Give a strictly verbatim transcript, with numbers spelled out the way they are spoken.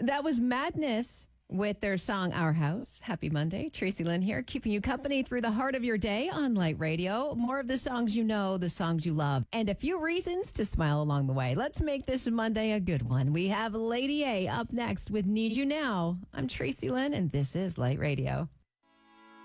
That was Madness with their song Our House. Happy Monday. Tracy Lynn here, keeping you company through the heart of your day on Light Radio. More of the songs you know, the songs you love, and a few reasons to smile along the way. Let's make this Monday a good one. We have Lady A up next with Need You Now. I'm Tracy Lynn, and this is Light Radio.